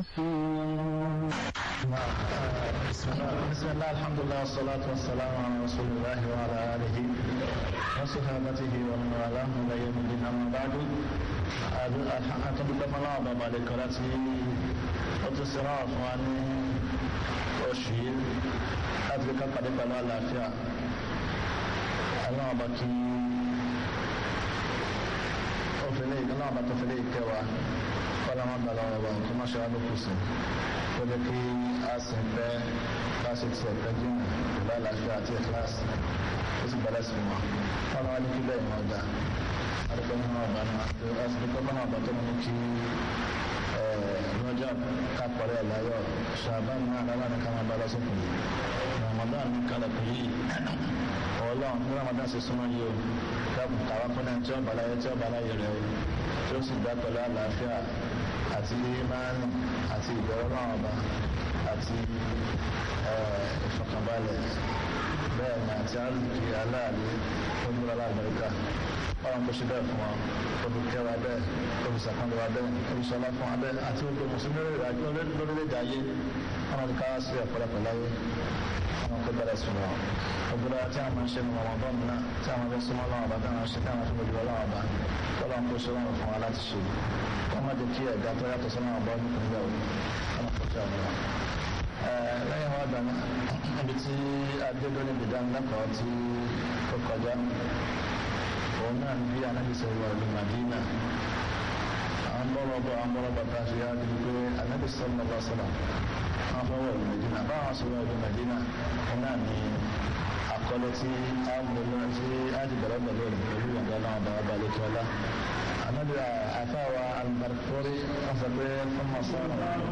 بسم الله الحمد لله والصلاة والسلام على رسول الله وعلى آله وصحابته ومن والاه إلى يوم الدين أما بعد أتبقى الله بابا لكراتي وتصراف عن أشهر أتبقى قد بلا العافية الله بكي أفليك الله بتفليك كوا فلا ما بلا بابا كما شاء الله كسر ولكي أسنبه فاسد سيكون لا العافية إخلاص اسم بلا اسمه فلا عليك بأي موضع أركنا بنا أسبقنا بتمنكي Rajab kapare layo Shaban na ala na kama bala so kun Ramadan kala pili Ọlọ́run ní Ramadan ṣe súnmọ́ yìí o dábùn tàwa fún ẹni tí ó bala yẹ tí ó bala yẹ rẹ o tí ó sì gbá pẹ̀lú àlàáfíà àti ìmáàní àti ìbẹ̀rù náà ọba àti ìfọkànbalẹ̀ bẹ́ẹ̀ ni àti àríkì aláàlú tó ní wàhálà Amẹ́ríkà ọlọ́run kò ṣe bẹ́ẹ̀ fún wa kóbi kẹwàá bẹ́ẹ̀ kóbi sàkàndọ̀ wa bẹ́ẹ̀ kóbi sọlá fún wa bẹ́ẹ̀ àti gbogbo mùsùlùmí lórílẹ̀-èdè ayé wọn ti káwá sí ọ̀pọ̀lọpọ̀ láyé wọn kó bẹ̀rẹ̀ sùn wọn ọgbọ́dọ̀ tí a máa ń ṣe ní ọmọ bọ́ọ̀mù náà tí a máa fẹ́ súnmọ́ lọ́wọ́ bá táwọn ṣe táwọn fún gbogbo ọlọ́wọ́ bá ọlọ́run kó ṣe wọn fún wa láti ṣe wọn má jẹ́ kí ẹ̀dá tó yàtọ̀ sọ́nà ọ̀bọ nípìnlẹ̀ òní wọn kó ṣe àwọn lẹ́yìn wọn dáná ibi tí adédọ́ níbi dánilẹ́kọ̀ọ́ tí ó kọjá òun náà ní bí anábìsẹ̀ wà ìlú Madina àwọn bọ́rọ̀ bàtà ṣe yá di pé anábìsẹ̀ lọ́wọ́ sọ́nà wọn fẹ́ wọ ìlú Madina báwọn sọ wọ ìlú Madina òun náà ní àkọlé tí a ń bọ̀ lọ́wọ́ tí a ti bẹ̀rẹ̀ pẹ̀lú ìlú ìgbà náà bá balẹ̀ kí ọlá anábì àfáwà albarkori wọn sọ pé fún masọ́nà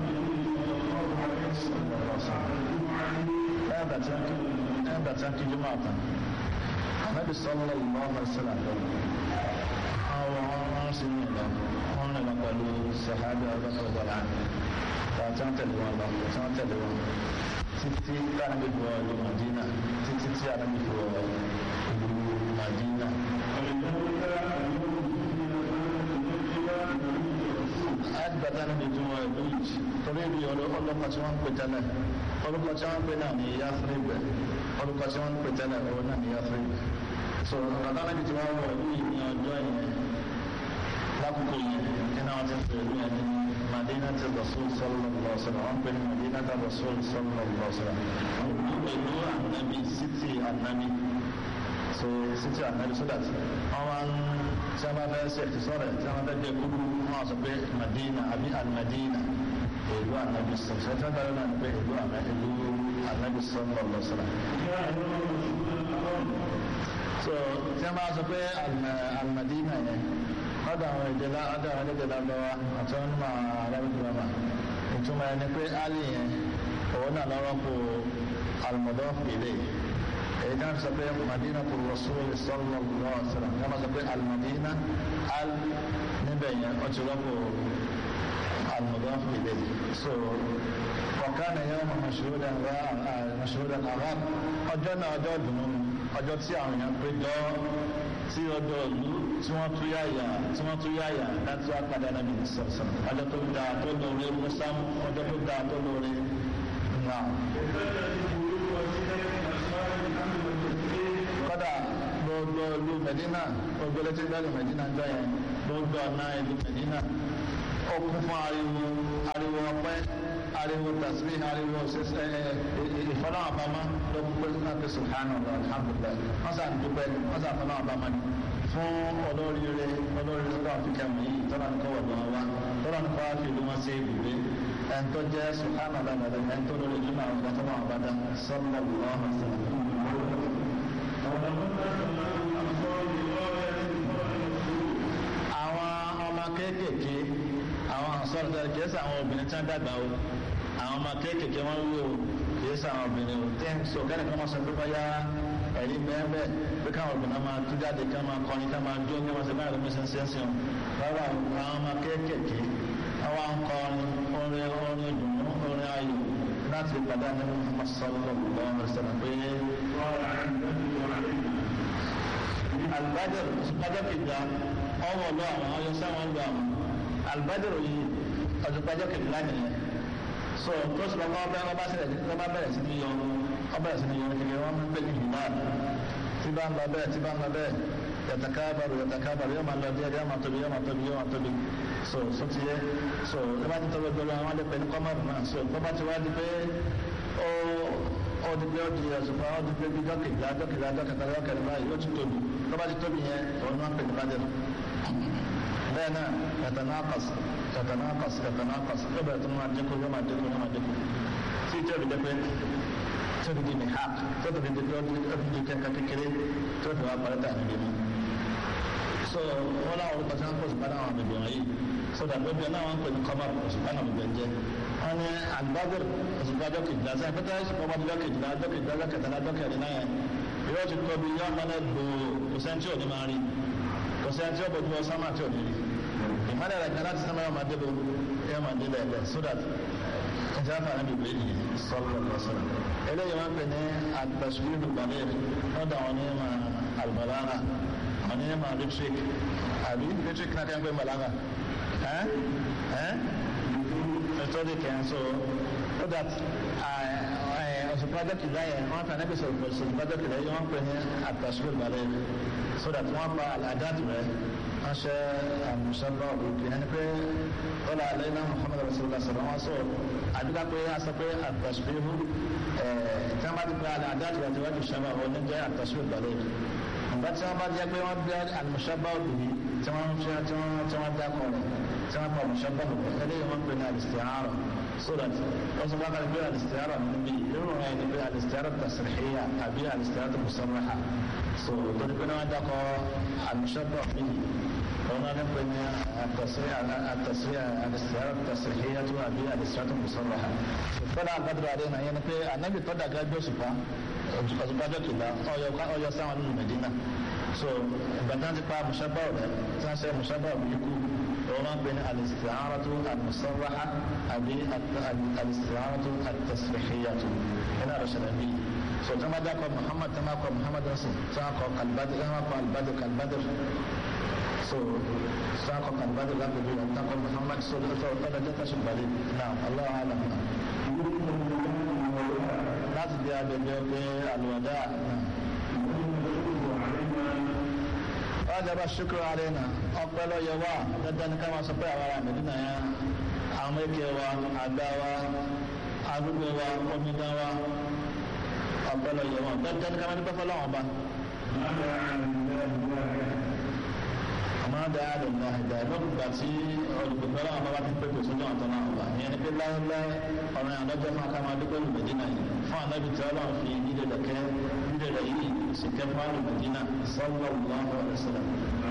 ẹ̀ẹ́dà tí a kí jùmọ̀ àtàn Nabi sallallahu alaihi wasallam àwọn sì ní ìlọ wọn rìn lọ pẹ̀lú sàhábà ọlọ́pàá tí wọ́n tẹ̀lé wọn lọ tí wọ́n tẹ̀lé wọn títí káàbí bọ̀ ìlú Madina títí tí àdábì bọ̀ ìlú Madina. àdìbàtà níbi tí wọ́n ìlú yìí torí ibi ọlọ́pàá tí wọ́n ń pè tẹ́lẹ̀ ọlọ́pàá tí wọ́n ń pè náà ní Yathrib ọlọ́pàá tí wọ́n ń pè tẹ́lẹ̀ ọwọ́ náà ní Yathrib so ọ̀dọ́ níbi tí wọ́n wọ̀ ìlú yìí ní ọjọ́ yẹn lákòókò yẹn nínú àwọn tí ń pè ìlú yẹn ní Madina ti Rasul sallallahu alaihi wasallam wọ́n pè ní Madina ti Rasul sallallahu alaihi wasallam ìlú ànábì city ànábì so city ànábì so that àwọn tí wọ́n bá fẹ́ ṣe ìtìsọ́rẹ̀ tí wọ́n fẹ́ dé kúrú wọ́n sọ pé Madina àbí al-Madina ìlú ànábì sọ̀rọ̀ tí wọ́n bá náà pé ìlú ànábì sallallahu alaihi wasallam so tí wọ́n bá sọ pé al-Madina yẹn ọ̀dọ̀ àwọn ìdílé ọ̀dọ̀ àwọn ìdílé lọ́wọ́ àti wọn máa arábìnrin ìtumọ̀ ẹni pé ali yẹn òun náà lọ́wọ́ kó al-mudaf ilayh èyí náà sọ pé Madina tó Rasul sallallahu alaihi wasallam ní wọ́n sọ pé al-Madina al níbẹ̀ yẹn ó ti rọ́pò al-mudaf ilayh so ọ̀kan ẹ̀yẹ́ wọn mashhudan àrùn ọjọ́ náà ọjọ́ dùnú ọjọ́ tí àwọn èèyàn pé jọ tí ọjọ́ ìlú tí wọ́n tún yáyà láti wá padà náà nìyí sọ̀sọ̀ ọjọ́ tó dáa tó lóore mọ́sámù ọjọ́ tó dáa tó lóore náà. kọ́dà gbogbo ìlú Medina gbogbo létí gbẹ́lú Medina jọ yẹn gbogbo ọ̀nà ìlú Medina ó kún fún ariwo ọpẹ́ ariwo tasbih ariwo ìfọlọ́wọ́n àbámá ló ń pè náà pé subhanallah alhamdulillah wọ́n sàn dúpẹ́ wọ́n sàn fọlọ́wọ́n àbámá ni fún olóríire tó àfikẹ́ mi yìí tọ́lá ní kọ́wọ́ lọ́wọ́ wa tọ́lá ní kọ́wọ́ fi ìlú wọn sí ibùgbé ẹni tó jẹ́ subhanallah ẹni tó lórí ìlú náà ọ̀gá tó máa bá dá sallallahu alaihi wasallam. àwọn ọmọ kéékèèké àwọn àǹsọ́rọ̀ kìí sí àwọn obìnrin tí wọ́n dàgbà o àwọn ọmọ kéékèèké wọ́n wí o kìí sí àwọn obìnrin o tẹ́ so kẹ́ni kan máa sọ pé báyà ẹ̀rí bẹ́ẹ̀ pé káwọn obìnrin máa tú jáde ká máa kọrin ká máa jó ní wọ́n ṣe báyà lómi sẹ́nsẹ́nsẹ́ o rárá àwọn ọmọ kéékèèké àwọn akọrin orin ìdùnnú orin ayọ̀ láti padà ní Muhammad sallallahu alaihi wasallam pé albadr ọjọ́ kejì ọwọ́ lọ àwọn ọyọ sáwọn lọ àwọn albadr yìí ọjọ́ kejì lánìí so tó sì lọ́kọ́ ọba bẹ̀rẹ̀ sí ní yọ kékeré wọn ń pè ní hilal tí bá ń lọ bẹ́ẹ̀ yàtàkábàrù yóò máa lọ díẹ̀ yóò máa tóbi so ti yẹ so ẹ bá ti tọ́jú ọjọ́ wọn lè pè ní kọ́mọ̀rù náà so tó bá ti wá di pé ó di pé ó di ọ̀sùnfà ó di pé bí dọ́kìlá báyìí ó ti tóbi tó bá ti tóbi yẹn òun náà pè ní bàjẹ́ bẹ́ẹ̀ náà yàtànákàs ó bẹ̀rẹ̀ tó máa dínkù yóò máa dínkù tí ìjọba ìdẹ́pẹ́ tó fi di ní hàk tó fi di kẹ́kẹ́ kékeré tó fi wá parẹ́tà níbi mú. so wọn láwọn orúkọ tí wọn kó sùpá náà wọn bèbè wọn yìí so dàbí ọbẹ̀ náà wọn pè ní kọ́mà sùpá náà bèbè jẹ́ wọn ní àgbàgbé sùpá dọ́kìtìlá sẹ́yìn pété sùpá wọn dọ́kìtìlá dọ́kìtìlá náà yẹn yóò ti kọ́ bí yóò máa gbòó kò sẹ́ńtì ò ní máa rí kò sẹ́ńtì ò bójú ọsán máa tí ò ní rí ìmọ̀lẹ̀ rẹ̀ kan láti sẹ́mọ̀ yóò máa dé lẹ́ẹ̀lẹ́ so that ìjáfà náà bèbè yìí sọ́lọ́ lọ́sọ̀rọ̀ eléyìí wọn pè ní àtàṣùwìrì balẹ̀ lọ́dọ̀ àwọn onímọ̀ àlùbọ̀lára àwọn onímọ̀ rìtrík àbí rìtrík náà kẹ́ ń pè mọ̀lára rhetoric and so that ọ̀sùnpájọ́ kìlá yẹn wọ́n fẹ́ níbi ọ̀sùnpájọ́ kìlá yẹn wọ́n pè ní àtàṣùwìrì balẹ̀ so that wọ́n pa àdáàtì rẹ̀ wọ́n ṣe àmùsọ́lọ́ òkè ẹni pé ọ̀là àlẹ́ náà Muhammad rasulullah sallallahu alaihi wasallam àdúgbà pé a sọ pé àtàṣùwìrì tí wọ́n bá ti pè àdáàtì rẹ̀ tí wọ́n ti ṣẹ́wà wọ́n ní jẹ́ àtàṣùwìrì balẹ̀ nígbà tí wọ́n bá jẹ́ pé wọ́n gbé àmùsọ́lọ́ òkè tí wọ́n dákọ̀ rẹ̀ tí wọ́n pa àmùsọ́lọ́ òkè eléyìí wọ́n pè ní al-isti'ara so that wọ́n sọ bá kàlẹ́ pé al-isti'ara níbi irú rẹ̀ ni pé al-isti'ara tasrihiyya àbí al-isti'ara musarraha so torí pé wọ́n dákọ̀ àmùsọ́lọ́ òkè هنا نقول التصريح الاستعارة التصريحية أبي الاستعارة المصرحة فلا قدر علينا يعني في النبي طلع قال جوسفا أزبادة كلا أو يسمع من المدينة so بدنا نقول مشابه ولا تنسى مشابه بيكون هنا بين الاستعارة المصرحة أبي الاستعارة التصريحية هنا رشد النبي so كما ذكر محمد رسول ساق البدر so ساق البدر قبل أن تقول محمد صلى الله عليه وسلم جت شبابي نعم الله أعلم ناس الوداع وجب الشكر علينا أقبل يوا جدا كما سبق على مدينة يا أمريكا وعداوة أدوبة ومداوة أقبل يوا جدا كما نبفل عبا ما دعا لله دائما باتي olùgbòmọ́lá àwọn bàbá ti pé kò sójú àwọn tọ́lá ọba ìyẹn ni pé láéláé ọ̀rọ̀ àlọ́jọ́ máa ká máa dúpẹ́ lùmẹ̀dínà yìí fún ànábì tí ọlọ́run fi dídè rẹ̀ yìí sì kẹ́ fún àlùmẹ̀dínà sallallahu alaihi wasallam.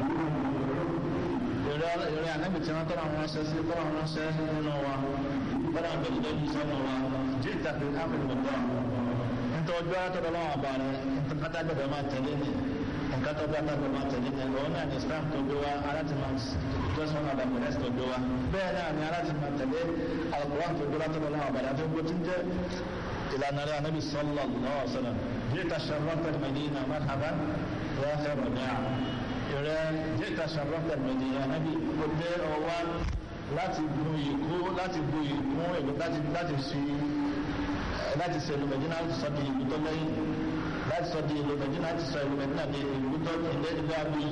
ìrẹ́ ànábì tí wọ́n tọ́lá wọn ránṣẹ́ nínú wa bọ́lá àbẹ̀lẹ̀ lójú sọ́nù wa jí ìtàkùn áfíríkà nítorí ọjọ́ àtọ́lọ́ wọn àbá rẹ̀ nítorí kátàgbẹ̀dẹ̀ máa tẹ̀lé ni nǹkan tó bá tàbí máa tẹ̀lé ní ẹ̀rọ náà ní Islam tó gbé wa aláti máa jọ́sìn wọn àbàmì rẹ̀ tó gbé wa bẹ́ẹ̀ náà ní aláti máa tẹ̀lé Al-Qur'an tó gbé látọ̀ lọ́wọ́ àbàdà tó gbé tí ń jẹ́ ìlànà rẹ̀ Ànábì sallallahu alaihi wasallam jita sharrafta al-Madina marhaban ya khayra da'a ìrẹ́ jita sharrafta al-Madina Ànábì kò dé ọwá láti bu ìkú èlò láti ṣe ìlú Mẹ́dínà láti sọ di ìlú tó lẹ́yìn láti sọ di ìlú Mẹ́dínà láti sọ ìlú Mẹ́dínà di ìlú tó ilé ìgbé abúlé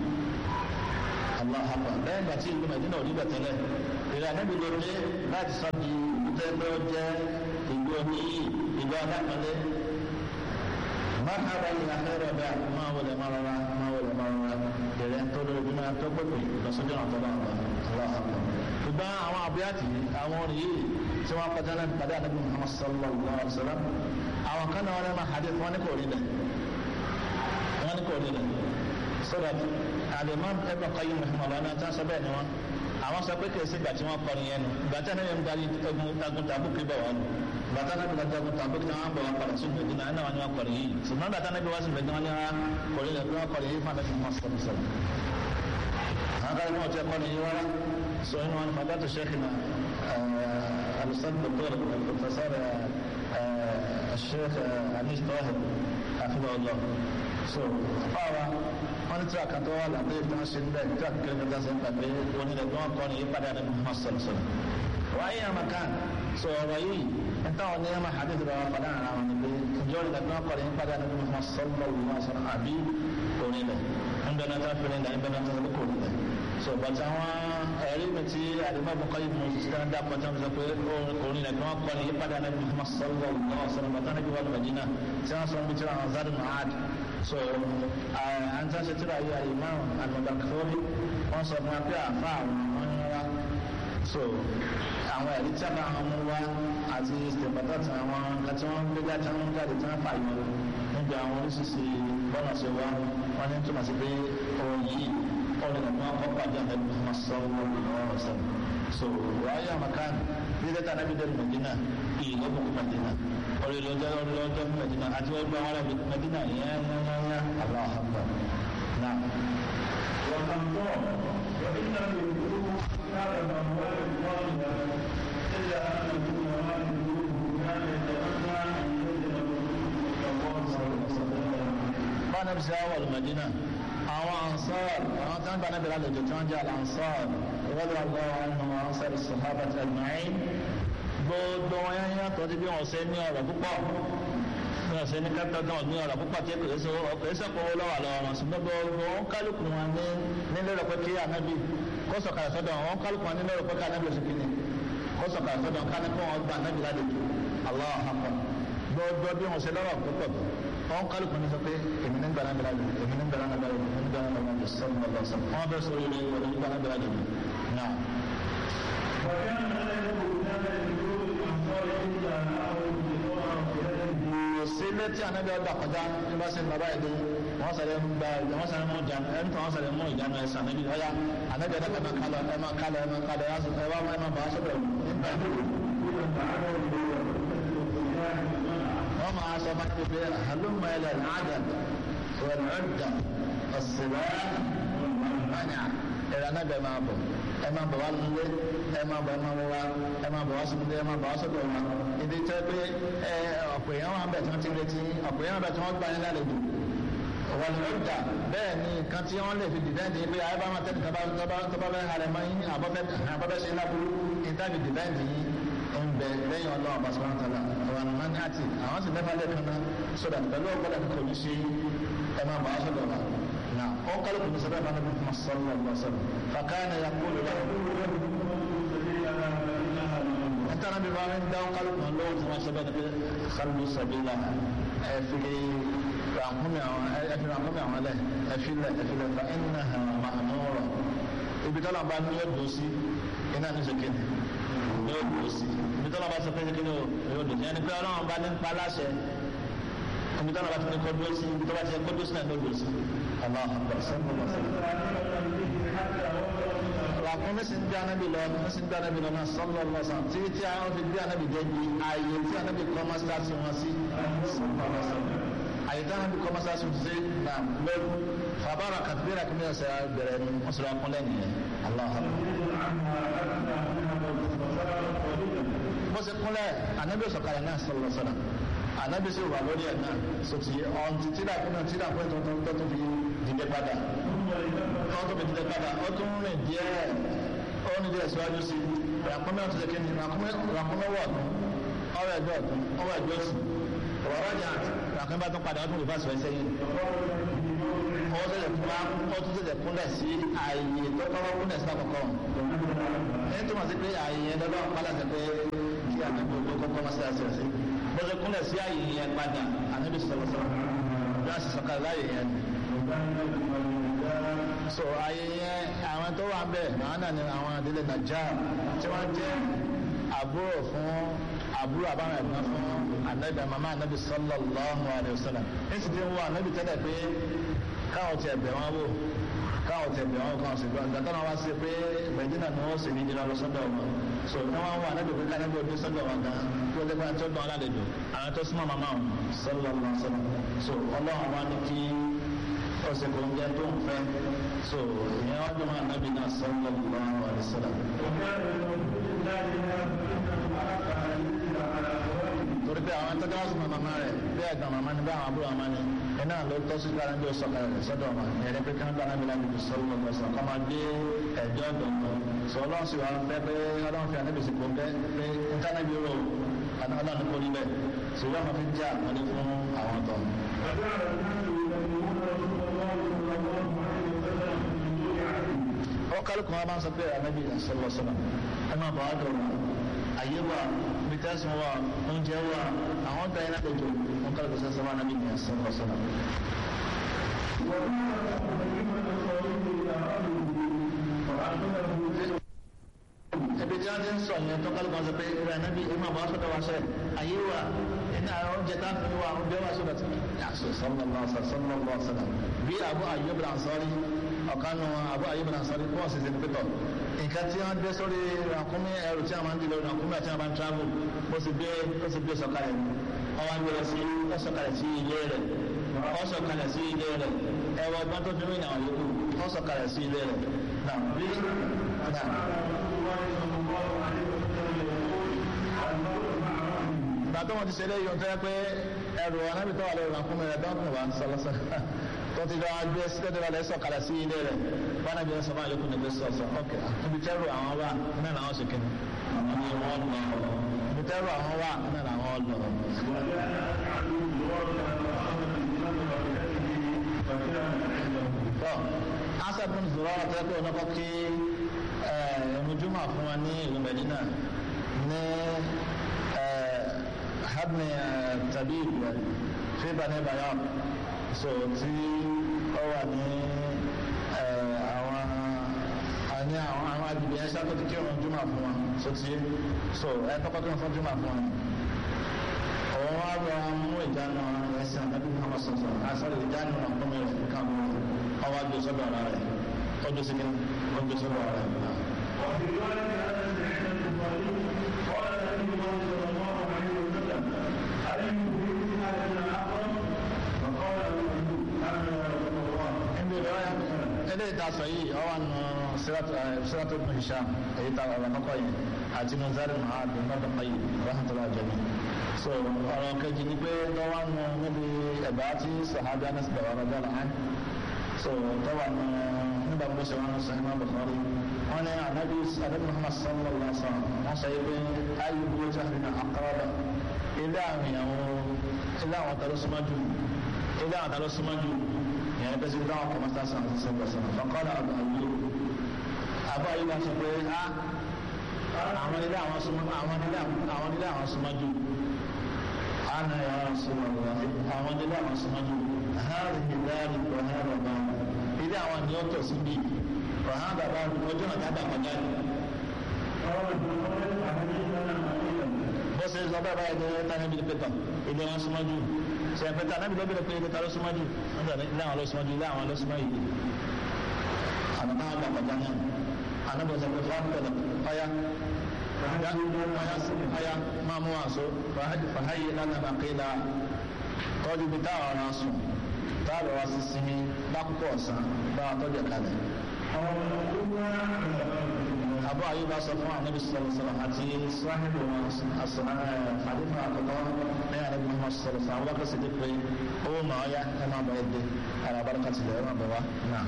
Allah akbar lẹ́yìn ìgbà tí ìlú Mẹ́dínà ò rí bẹ̀ tẹ́lẹ̀ ìrìn ànábì ló dé láti sọ di ìlú tẹ́lẹ̀ ó jẹ́ ìlú oníyì ìlú adákanlé marhaba ìlà khayra da'a máa wọlé marara ìrìn tó lórí bí náà tó gbogbo lọ́sọ́jọ́ náà tọ́lá Allah akbar ṣùgbọ́n àwọn àbíyàtì àwọn orin yìí tí wọ́n kọjá náà padà Ànábì Muhammad sallallahu alaihi wasallam àwọn kan náà wọ́n máa hadith wọ́n ní kò rí lẹ̀ so that Al-Imam Ibn Qayyim rahimahullah náà tí wọ́n sọ bẹ́ẹ̀ ni wọ́n àwọn sọ pé kìí sí ìgbà tí wọ́n kọrin yẹn nu ìgbà tí wọ́n ń darí ogun Tabuk bọ̀ wọ́n nu ìgbà tí wọ́n ń darí ogun Tabuk tí wọ́n bọ̀ wọ́n padà sí Mẹ́dínà náà wọ́n ni wọ́n kọrin yìí ṣùgbọ́n ìgbà tí wọ́n wá sí Mẹ́dínà wọ́n ni wọ́n kọrin lẹ̀ pé wọ́n kọrin yìí fún Ànábì Muhammad sallallahu alaihi wasallam àwọn kan ní wọ́n ti kọrin yìí wọ́n sọ inú wọn fadatu Sheikhina الأستاذ الدكتور البروفيسور الشيخ أنيس طاهر حفظه الله fáwa wọn ní tíra kan tó wà lábẹ́ ìfẹ́ ṣe ń bẹ́ẹ̀ tíra kékeré kan tó ń gbàgbé onílẹ̀ tó wọn kọ́ ní ìpàdé àdé Muhammad sọ̀rọ̀sọ̀rọ̀ wáyé àmàkàn sọ ọ̀rọ̀ yìí nítawọn ní ẹ̀ma hadith bá wà padà ara wọn ni pé ìjọ ìlẹ̀ kan kọ̀ọ̀lẹ̀ nípa dáná bí wọ́n sọ́lọ́ wọn sọ̀rọ̀ àbí onílẹ̀ ńbẹ́nà tá fẹ́rẹ̀ ńlá ńbẹ́nà tá lóko onílẹ̀ so bàtà wọn ẹ̀rí mi ti àdìmọ́bù kọ́ yìí mo sì dáná dá pọ̀tà mi sọ pé onílẹ̀ kan kọ̀ọ̀lẹ̀ yìí padà náà bí wọ́n sọ́lọ́ wọn sọ̀rọ̀ bàtà náà bí wọ́n Madina tí wọ́n sọ ń bí tíra àwọn Zadul Ma'ad so an ta ṣe tíra yìí Imam al-Mudakthuri wọ́n sọ fún wa pé àfa àwọn ọ̀nà so àwọn ẹ̀rí tí a bá wọn mú wá àti ìsèpàtà tí àwọn láti wọn gbé jáde wọn jáde tí wọn fà yọ níbi àwọn oríṣiríṣi bọ́nà ṣe wá wọn ní túmọ̀ sí pé òun yìí ọ̀rẹ́ nàìjíríà wọn kọ́ pàdé àtàlù masọ́wọ́ ọ̀rọ̀ sẹ́nu so wáyé àmàkàn bí dẹ́ta náà bí dẹ́rù Mẹ́dínà ìlú ọ̀bùnkù Mẹ́dínà ọ̀rẹ́ lọ́jọ́ Mẹ́dínà àti wọ́n gbọ́ àwọn ará Mẹ́dínà yẹ́nyẹ́nyẹ́ Allahu Akbar náà. هذا موال الظالمة إلا أن يكون موال الظلم كان يتمنى أن يجد الله صلى الله عليه وسلم. قال نبي أول المدينة أو أنصار أو تنبع نبي الله جتانجا الأنصار رضي الله عنهم وأنصار الصحابة أجمعين gbogbo wọn yẹn yẹn tọ́jú bí wọn ṣe ní ọ̀rọ̀ púpọ̀ bí wọn ṣe ní kẹ́tọ́tọ́ ní ọ̀rọ̀ púpọ̀ tí kò ṣe kó lọ́wọ́ lọ́wọ́ wọn ṣùgbọ́n gbogbo wọn kálukú wọn ní nílé rẹ̀ pé kí ànábì kó sọ̀kalẹ̀ sọ́dọ̀ wọn kálukú wọn nílé rẹ̀ pé kí ànábì oṣù kìíní kó sọ̀kalẹ̀ sọ́dọ̀ ká ní kó wọn gba ànábì ládùúgbò Allahu Akbar gbogbo bí wọn ṣe lọ́rọ̀ púpọ̀ tó wọn kálukú ní sọ pé èmi ní gbà ànábì ládùúgbò èmi ní gbà ànábì ládùúgbò èmi ní gbà ànábì ládùúgbò sọ́dọ̀ lọ́sọ̀ wọn bẹ sọ ilé ìwọ̀n ní gbà ànábì ládùúgbò náà. sílé tí anabi ọgbà kọjá ní bá ṣe ń bàbá ìdí wọn sàlẹ̀ ń gba wọn sàlẹ̀ mú ìjánu ẹni tí wọn sàlẹ̀ mú ìjánu ẹsẹ anabi ọyá anabi ọdọ kẹmẹ kálọ ẹmọ kálọ ẹmọ kálọ ẹmọ bá sọ́dọ̀ wọn máa sọ máa ń pè é halumma ila al-adad wal-udda as-silah wal-mania ẹ̀rọ anabi máa bọ̀ ẹ máa bọ̀ wá lulẹ̀ ẹ máa bọ̀ ẹ máa bọ̀ wá sọ́dọ̀ ẹ máa bọ̀ wá sọ́dọ̀ wa ibi tẹ́ pé ọ̀pọ̀ èèyàn wà bẹ̀ tí wọ́n ti retí ọ̀pọ̀ èèyàn wà bẹ̀ tí wọ́n gbà yín lálejò wọ́n lè dà bẹ́ẹ̀ ni nǹkan tí wọ́n lè fi dìbẹ́ǹdì pé ayé bá máa tẹ́lẹ̀ tọ́ba bẹ́ẹ̀ halẹ̀ mọ́ yín àbọ̀bẹ́ ṣe lábúrú ìtàbí dìbẹ́ǹdì yín ń bẹ lẹ́yìn ọlọ́run bá sọ́wọ́n tọ́lá ọ̀rọ̀ àmọ́ ní àti àwọn sì mẹ́fà lẹ́ẹ̀kan náà sọ́dà pẹ̀lú ọgbọ́dọ̀ kò ní ṣe ẹ máa bọ̀ wá sọ́dọ̀ wa نعم وقال ابن سبب عن النبي صلى الله عليه وسلم فكان يقول له انت نبي بابين ده وقال ابن الله صلى الله عليه وسلم خلوا سبيلا في رحمهم عليه في فإنها مأمورة ibitala ba ni yo dosi ina ni se kini yo dosi ibitala ba se pe kini yo dosi yani pe Ọlọ́run ba ni pa láṣẹ ibitala ba ti ko dosi ibitala ti ko dosi na dosi Allah akbar sallallahu alaihi wasallam la kome sin bi anabi lọ kome sin bi anabi lọ na sallallahu alaihi wasallam tí tí àwọn fi bi anabi dé bi ayé tí anabi kọ́ mọ́sálásí wọn sí sallallahu alaihi wasallam ayé tí anabi kọ́ mọ́sálásí wọn sí na lọ́dún fàbára kàtúbíra kí mi yà sẹ́yà bẹ̀rẹ̀ ní mọ́sálá kúnlẹ̀ nìyẹn Allah akbar. bó ṣe kúnlẹ̀ anabi sọ̀kalẹ̀ náà sallallahu alaihi wasallam anabi sì wà lórí ẹ̀ náà sọtì ọ̀n tíra fún tó fi dìde padà tó fi dìde padà ó tún rìn díẹ̀ ó ní díẹ̀ síwájú sí ràkúnmẹ́ ọ̀tún ṣèké ní ràkúnmẹ́ wọ̀ ọ̀tún ọwọ́ ẹgbẹ́ ọ̀tún ọwọ́ ẹgbẹ́ òsì ọ̀rọ̀jà ràkúnmẹ́ bá tún padà ó tún lè fásitì ẹsẹ̀ yìí ó tún tẹ̀lé kúnlẹ̀ sí ààyè tó kọ́kọ́ kúnlẹ̀ sí àkọ́kọ́ ẹni tó mọ̀ sí pé ààyè yẹn lọ́wọ́ pálásẹ̀ pé kí ànágbé tó kọ́kọ́ máa ṣe àṣẹ sí bọ́sẹ̀ kúnlẹ̀ sí ààyè yẹn padà ànábì sọ̀rọ̀ bí a sì sọ̀kalẹ̀ láàyè yẹn. so ààyè yẹn àwọn tó wà bẹ́ẹ̀ àwọn náà ni àwọn àdílé Najjar tí wọ́n jẹ́ àbúrò àbáwọn ẹ̀gbọ́n fún ànábì màmá ànábì sallallahu alaihi wasallam èsì tí ń wọ ànábì tẹ́lẹ̀ pé káwọn ti ẹ̀bẹ̀ wọn wò káwọn ti ẹ̀bẹ̀ wọn kàn sí gbọ́n ìgbà táwọn wá sí pé Mẹdínà ni wọ́n sì ní ìdílé lọ sọ́dọ̀ wọn so ní wọ́n wà ànábì pé kánábì òbí sọ́dọ̀ wọn gan kí wọ́n dẹ́gbẹ́ tó dán alálejò àwọn tó súnmọ́ màmá wọn sallallahu alaihi wasallam so ọlọ́run wá ní kí ọ̀sẹ̀ kò ń jẹ́ tó ń fẹ́ so ìyẹn wá dùn ànábì náà sallallahu alaihi wasallam. torí pé àwọn tó dáwọ́ sọ̀rọ̀ màmá rẹ̀ bí ẹ̀gbọ́n màmá ni bí àwọn àbúrò màmá ni iná ló tọ́ sí kára bí ó sọ̀rọ̀ rẹ̀ sọ́dọ̀ wọn ẹ̀rẹ́ pé kí wọ́n dáná bí láti fi sọ́rọ̀ lọ́wọ́ sọ̀rọ̀ kọ́ máa gbé ẹ̀jọ́ dọ̀tọ̀ sọ ọlọ́run sì wà fẹ́ pé ọlọ́run fi ànábì sí kò ń bẹ́ pé ntánàbí rò ọlọ́run kò rí bẹ́ẹ̀ sọ yóò máa fi já àpọ́nlé fún àwọn ọ̀tọ̀. ọkàlùkù wọn máa ń sọ pé ànábì sọlọ́sọlọ́ ẹ máa bọ̀ wá dọ̀rọ̀ àyè wà bìtẹ́sùn wà oúnjẹ wà àwọn ọ̀tá yẹn lápẹjọ ọkàlùkù sọsọ wà ànábì sọlọ́sọlọ́. ẹbí tí wọ́n ti ń sọ yẹn tó kálukú wọn sọ pé ìrìn ànábì ìmọ̀ àbọ̀ sọ́dọ̀ wa sẹ́ àyè wà ẹni àwọn oúnjẹ tá a fi wà oúnjẹ wà sọ́dọ̀ tí sọ́nà sọ́nà bí Abu Ayyub al-Ansari ọ̀kan nù Abu Ayyub al-Ansari kọ́ ọ̀sẹ̀ sẹ́ni pẹ́tọ̀ nǹkan tí wọ́n gbé sórí ràkúnmí ẹrù tí a máa ń dìlọ ràkúnmí àti àwọn travel ó sì gbé sọ̀kalẹ̀ ọwọ́ gbé sí ọ̀sọ̀kalẹ̀ sí ilé rẹ̀ ọ̀sọ̀kalẹ̀ sí ilé rẹ̀ ẹ̀wọ̀ ọgbọ́n tó fi rìn àwọn yòókù ọ̀sọ̀kalẹ̀ sí ilé rẹ̀ náà bí gbàtọ́ wọn ti ṣe léyìn tó yẹ pé ẹrù anábì tó wà lórí ràkúnmí rẹ̀ dọ́kùn wà sọlọ́sọ tó ti lọ́wọ́ gbé sílẹ̀ tó wà lẹ́ sọ̀kalẹ̀ sí ilé rẹ̀ wọn náà bí wọ́n sọ fún àyẹ̀kùn níbi sọ̀sọ̀ ọ̀kẹ́ ibi tẹ́rù àwọn wà náà làwọn ṣe kíni àwọn ni wọ́n lọ ibi tẹ́rù àwọn wà náà làwọn lọ. tọ́ asẹ́gun zùrọ̀ ọ̀tẹ́ pé ọ̀nàkọ́ kí ẹ̀ẹ́dùnmọ̀ fún wa ní ìlú Mẹ́dínà ní habni tabib fi Bani Bayan so tí ó wà ní àwọn agbègbè ẹ̀ ṣáà tó ti kí ọ̀run jùmọ̀ fún wa so tí so ẹ̀ tọ́kọ́ tó ń fún jùmọ̀ fún wa òun wá lọ mú ìjánu ẹ̀sìn àbẹ́bí Muhammad sọ̀sọ̀ àṣọlẹ̀ ìjánu àkọ́mọ rẹ̀ fún káàmù ọwọ́ àgbè sọ́dọ̀ ara rẹ̀ ọjọ́ sí kí ọjọ́ sọ́dọ̀ ara rẹ̀. eléyìí ta sọ yìí ọwọ́ nù sírátù ibn Hisham èyí ta ọ̀rọ̀ kọ́kọ́ yìí àti nù Zari Ma'ad ibn Qayyim rahmatullahi jami so ọ̀rọ̀ kejì ni pé tọ́wọ́ nù níbi ẹ̀bá tí sàhábí Anas bẹ̀rẹ̀ ọ̀rọ̀ bẹ́ẹ̀ lọ́hán so tọ́wọ́ nù nígbà bó ṣe wọn sọ Imam Bukhari wọn ní anabi Muhammad sallallahu alaihi wa sallam wọn sọ yìí pé ayé bó jáde aqraba ilé àwọn ìyàwó ilé àwọn tàlọ́sọ́májú يعني بس يدعوا كما استاذ صلى الله عليه وسلم فقال أبو أيوب سبحانه àwọn ilé àwọn súnmọ́jú ana ya Rasulullah àwọn ilé àwọn súnmọ́jú هذه داري وهذا باب ilé àwọn ni ó tọ̀ sí bí وهذا باب ojú ọ̀nà tábà kọjá ní bó ṣe sọ bẹ́ẹ̀ báyìí tó tánà bí pẹ́tọ̀ ilé wọn súnmọ́jú ṣe pẹ́tọ̀ anábì ló bẹ̀rẹ̀ pé ilé ta ló súnmọ́jú ilé àwọn ló súnmọ́jú ilé àwọn ló súnmọ́jú yìí àwọn táwọn gbà kọjá náà anábì sọ pé fáwọn ọ̀yá ọ̀yá máa mú àṣọ fàáyé lánàá àkéèdà tọ́jú bí táwọn ọ̀rọ̀ sùn táwọn wá sí sinmi lákòókò ọ̀sán bá a tọ́jú kalẹ̀. Abu Ayyub bá sọ fún Ànábì sallallahu alaihi wasallam àti sáhìbù wọn àdínú àkọ́kọ́ ní Ànábì Muhammad sallallahu alaihi wasallam àwọn bákan sì dé pé owó máa yá ẹ máa bọ̀ ẹ́ dé ara baraka ti lẹ̀ ẹ máa bọ̀ wá náà.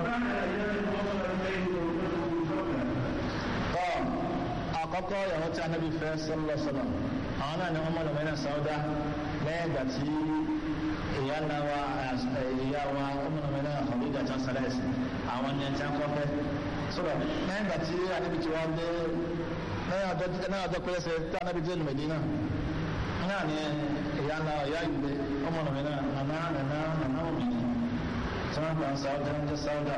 Àkọ́kọ́ ìyàwó tí Ànábì fẹ́ sallallahu alaihi wasallam àwọn náà ni wọ́n mọ̀ lọ́mọ iná Sauda lẹ́yìn ìgbà tí ìyá wa ọmọ lọ́mọ iná Khadija tí wọ́n sálẹ̀ ẹ̀sìn àwọn ní ẹ̀jẹ̀ ńkọ́ fẹ́ sọ̀rọ̀ lẹ́yìn ìgbà tí Ànábì tí wọ́n dé lẹ́yìn ọjọ́ pẹ́lẹ́sẹ̀ tí Ànábì dé Mẹdínà náà ni ìyá ìgbé ọmọ lọ́mọ iná nàná òmìnir tí wọ́n gbà Sauda ń jẹ́ Sauda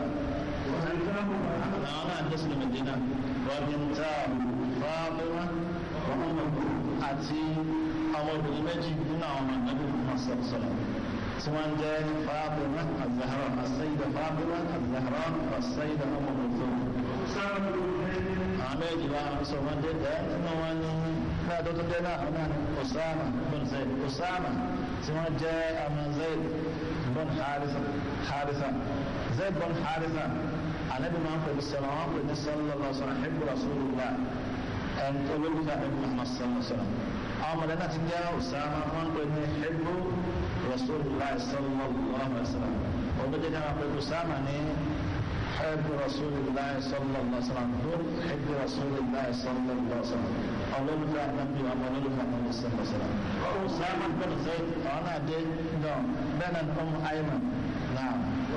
àwọn náà dé sílẹ̀ Mẹdínà wọ́n bí ń ta Fátímà àti àwọn obìnrin méjì nínú àwọn ọmọ ìnáwó masọ̀rọ̀sọ̀rọ̀ tí wọ́n jẹ́ Fátímà az-Zahra as-Sayyida Fátímà az-Zahra as-Sayyida Umm Kulthum. àwọn méjì wá sọ wọn dé dẹ́ nínú wọn ní náà tó tó dé náà náà Usama bin Zayd Usama tí wọ́n jẹ́ ọmọ Zayd bin Haritha Zayd bin Haritha Ànábì máa ń pè ní sọ̀rọ̀ wọn pè ní sallallahu alaihi wasallam hibbu Rasulillah ẹn tó lórí ká ẹbí Muhammad sallallahu alaihi wasallam àwọn ọmọdé náà ti jẹ́ Usama wọn pè ní hibbu Rasulillah sallallahu alaihi wasallam ọdún jẹ́ ká pè Usama ní حب رسول الله صلى الله عليه وسلم حب رسول الله صلى الله عليه وسلم ọlọ́run fẹ́ ànábì ọmọ ọlọ́run fẹ́ ànábì sọ́lọ́ sọ́lọ́ ó sábà gbọ́dọ̀ sọ ọ̀nà àdé náà bẹ́ẹ̀ náà ọmọ àyèmọ̀ náà.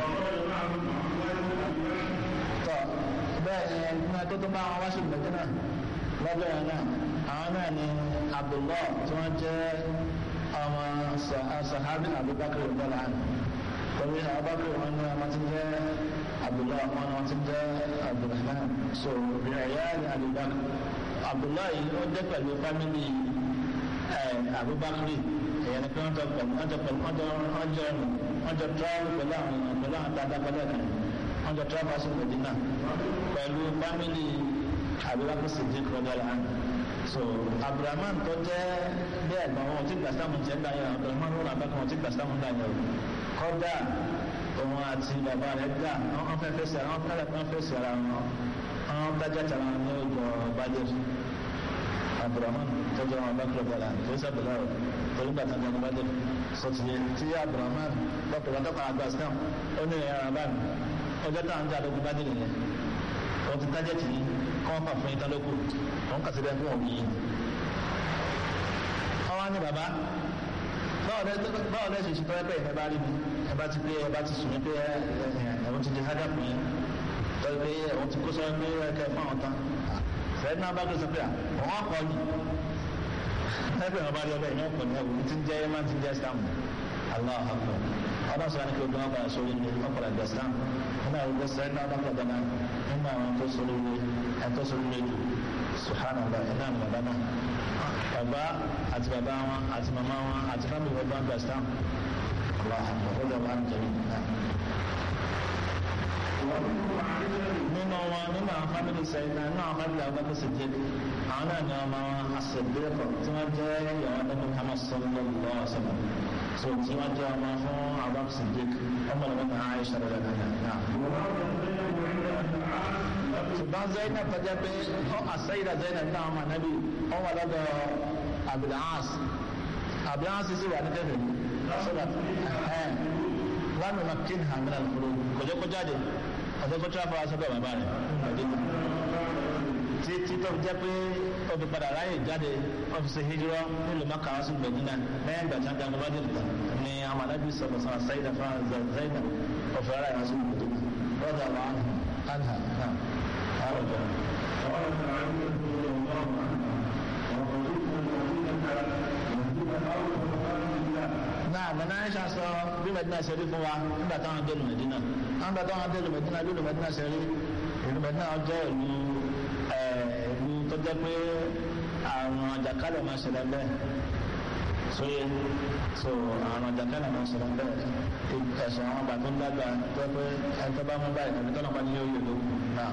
tọ́ bẹ́ẹ̀ ní ẹ̀kọ́ tó máa wá sí ìgbẹ́jọ́ náà lọ́dọ̀ yẹn náà àwọn náà ni Abdullah tí wọ́n jẹ́ ọmọ sahabi Abubakar ìbọ̀lá àná torí Abubakar wọn ní ọmọ tí ń jẹ́ Abdullah wọn ni wọ́n ti ń jẹ́ Abdulrahman so ìrẹ̀yà ni Abubakar Abdullah yìí ó jẹ́ pẹ̀lú fámìlì Abubakar èyàn ni pé wọ́n jọ travel pẹ̀lú àwọn dáadáa pẹ̀lú ẹ̀kan wọ́n jọ travel sí Medina pẹ̀lú fámìlì Abubakar Siddiq radiyallahu anhu so Abdulrahman tó jẹ́ bẹ́ẹ̀ gbọ́n wọn ti gbàsámù jẹ́ dáyọ̀ Abdulrahman wọn àbákan wọn ti gbàsámù dáyọ̀ kọ́dà òun àti bàbá rẹ̀ gbà wọ́n fẹ́ fèsì ara wọn fẹ́rẹ̀ pé wọ́n fèsì ara wọn wọ́n dájá tara wọn ní ọjọ́ bàjẹ́ Abdulrahman tó jẹ́ wọn bá kúrò bọ̀lá tó sábẹ̀lá rẹ̀ torí gbàtà ní ọjọ́ bàjẹ́ sọtìyẹ tí Abdulrahman lọ́pọ̀lọpọ̀ dọ́kọ̀ àgbà Islam ó ní ẹ̀rọ abáàmì ọjọ́ táwọn jà lógun bàjẹ́ nìyẹn wọ́n ti dájẹ́ tì í kọ́ fà fún ìtàn lóko wọ́n kà sí bẹ́ẹ̀ fún òbí yìí. ọwọ́ ní bàbá báwo lẹ́ ṣe ṣe tọ́lẹ́ pé ẹ̀ bá rí mi ẹ bá ti pé ẹ bá ti sùn mí pé ẹ̀wọ̀n ti di hájà fún yín tọ́lẹ́ pé ẹ̀wọ̀n ti kó sọ pé ẹ̀kẹ́ fún àwọn tán sẹ́yìn náà bá gbé sọ pé àwọn akọ ni ẹgbẹ́ wọn bá rí ọbẹ̀ yẹn ọkọ̀ ní ẹ̀wọ̀n ti ń jẹ́ ẹ̀ máa ti ń jẹ́ Islam Allah akbar ọba sọ ní kí ogun ọba sórí ní ọkọ̀lá ìgbà Islam nínú àwọn ìgbà sẹ́yìn náà bá gbé ọbẹ̀ náà nínú àwọn tó sórí ní ẹ̀tọ́ sórí ní jù subhanallah iná ní bàbá náà bàbá àti bàbá wọn àti màmá wọn àti fámìlì wọn bá ń gbà Islam Allah akbar ó dẹ̀ wọ́n á ń jẹ́ náà. nínú wọn nínú àwọn fámìlì sẹ́yìn náà nínú àwọn fámìlì àwọn tó sì jẹ́ àwọn náà ní ọmọ wọn àṣẹ̀dẹ́kọ̀ tí wọ́n jẹ́ ìyàwó ẹ̀dẹ́gbẹ̀rún Muhammad sallallahu alaihi wasallam so tí wọ́n jẹ́ ọmọ fún Abubakar Siddiq ọmọ lọ́wọ́ náà Aisha rẹ̀ náà. ṣùgbọ́n Zainab tó jẹ́ pé àṣẹ́yìdà Zainab náà ọmọ ànábì wọ́n wà lọ́dọ̀ Abdul-Aziz sì wà ní tẹ́lẹ̀ sọ́dọ̀ láàmì makin hamina lọ́kùnrin kọjọ́ kọjáde ọjọ́ kọjọ́ àfọwọ́ asọ́dọ̀ bàbá rẹ̀ tí tó jẹ́ pé ó fi padà ráyè jáde ó fi ṣe hijira nílùú Mákà wá sí Mẹ́dínà lẹ́yìn ìgbà tí wọ́n jagun bá dé nìkan ní amadabi sọ̀rọ̀ sọ̀rọ̀ Sayyida fún Zainab ó fi ráyè wá sí Mẹ́dínà rọ́dà wà ánà náà àròjọ. náà nana Aisha sọ bí Mẹ́dínà ṣe rí fún wa nígbà táwọn dé lu Mẹ́dínà nígbà táwọn dé lu Mẹ́dínà bí lu Mẹ́dínà ṣe rí ìlú Mẹ́dínà jẹ́ ìlú tó jẹ́ pé àwọn àjàkálẹ̀ máa ṣẹlẹ̀ bẹ́ẹ̀ so àwọn àjàkálẹ̀ máa ṣẹlẹ̀ bẹ́ẹ̀ ẹ̀sùn àwọn àgbà tó ń dàgbà tó pé ẹni tó bá mú báyìí ẹni tó náà bá ní yóò yẹ lókun náà.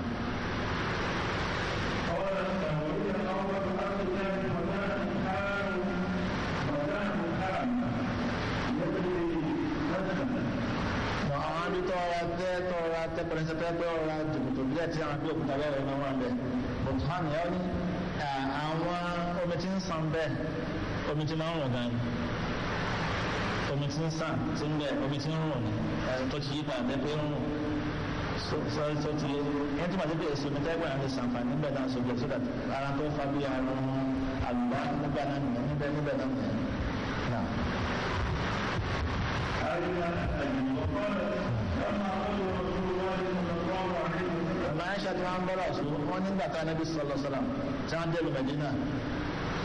àwọn àbí tọ́ra tẹ́ pẹ̀lẹ́sẹ̀ pé ọ̀rọ̀ jòkòtò bí ẹ̀ tí àwọn bí òkúta bẹ́ẹ̀ náà wà bẹ́ẹ̀ bùkán yẹn ní àwọn omi tí ń sàn bẹ́ẹ̀ omi tí máa ń rùn gan ni omi tí ń sàn tí ń bẹ́ẹ̀ omi tí ń rùn ni tó ti yí padà pé ń rùn tó ti yẹn tó máa dé pé èso mi tẹ́gbà ní sàǹfààní níbẹ̀ náà sọ̀gbẹ̀ sódà ara tó fa bí àrùn àlùbá nígbà náà nìyẹn níbẹ̀ náà nìyẹn náà. Aisha tí wọ́n ń bọ́lá ọ̀sùn wọ́n nígbà tá Nabi sallallahu alaihi wasallam tí wọ́n dé lu Medina